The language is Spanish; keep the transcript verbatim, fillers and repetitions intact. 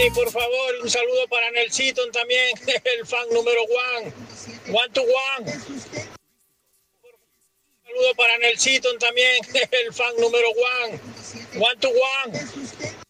Sí, por favor, un saludo para Nelsiton también, el fan número one. One to one. Un saludo para Nelsiton también, el fan número one. One to one.